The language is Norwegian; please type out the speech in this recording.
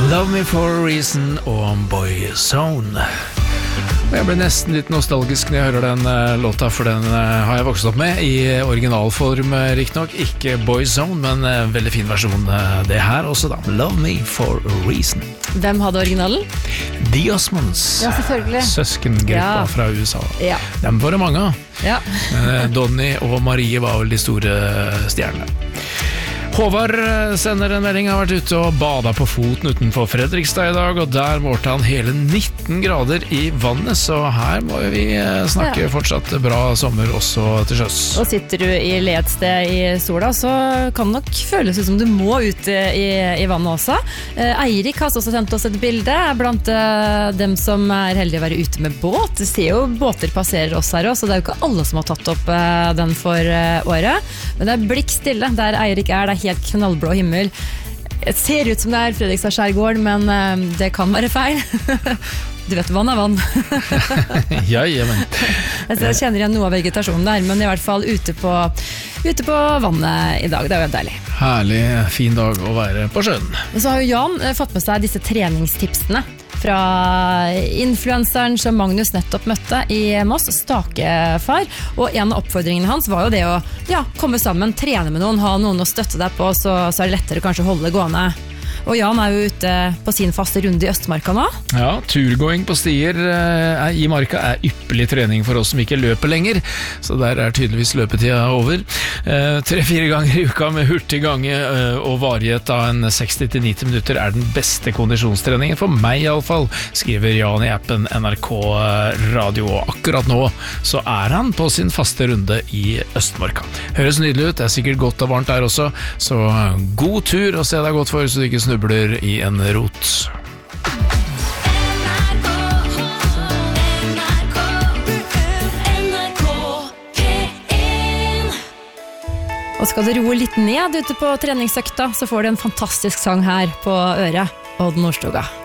Love Me For A Reason og Boyzone. Jeg ble nesten litt nostalgisk når jeg hører den låta, for den har jeg vokst opp med i originalform, riktignok. Ikke Boyzone, men veldig fin versjon det her også da. Love Me For A Reason. Hvem hadde originalen? The Osmonds. Ja, selvfølgelig. Søskengruppa fra USA. Ja. Dem var det mange av. Ja. Donny og Marie var vel de store stjernene. Håvard sender en melding, har vært ute og badet på foten utenfor Fredrikstad i dag, og der målte han hele 19 grader i vannet, så her må vi snakke fortsatt bra sommer også til sjøs. Og sitter du i ledsted i sola, så kan det nok føles ut som du må ut i vannet også. Eirik har også sendt oss et bilde blant dem som er heldige å være ute med båt. Det ser jo båter passerer oss her også, så det er jo ikke alle som har tatt opp den for året, men det er blikk stille der Eirik er, det er helt knallblå himmel. Det ser ut som det er Fredrikstad skjærgård, men det kan være feil. Du vet, vann er vann. Ja, men. Jeg kjenner igjen noe av vegetasjonen der, men i hvert fall ute på vannet i dag. Det er jo deilig. Herlig, fin dag å være på sjøen. Og så har jo Jan fått med seg disse treningstipsene fra influenseren som Magnus nettopp møtte i Moss, Stakefar. Og en av oppfordringene hans var jo det å komme sammen, trene med noen, ha noen å støtte deg på, så er det lettere kanskje å holde det gående. Og Jan er jo ute på sin faste runde i Østmarka nå. Ja, turgåing på stier i marka er ypperlig trening for oss som ikke løper lenger, så der er tydeligvis løpetida over. 3-4 ganger i uka med hurtig gange og varighet av en 60-90 minutter er den beste kondisjonstreningen for meg i alle fall, skriver Jan i appen NRK Radio. Og akkurat nå så er han på sin faste runde i Østmarka. Høres nydelig ut, det er sikkert godt og varmt der også, så god tur og se deg godt for så du ikke snubler i en rot. Og skal du roe litt ned ute på treningsøkta, så får du en fantastisk sang her på øret. Odd Nordstoga.